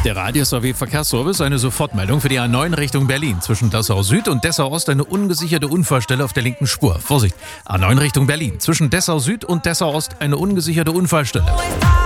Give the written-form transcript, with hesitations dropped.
Der Radius-AW-Verkehrsservice, eine Sofortmeldung für die A9 Richtung Berlin. Zwischen Dessau Süd und Dessau Ost eine ungesicherte Unfallstelle auf der linken Spur. Vorsicht, A9 Richtung Berlin. Zwischen Dessau Süd und Dessau Ost eine ungesicherte Unfallstelle.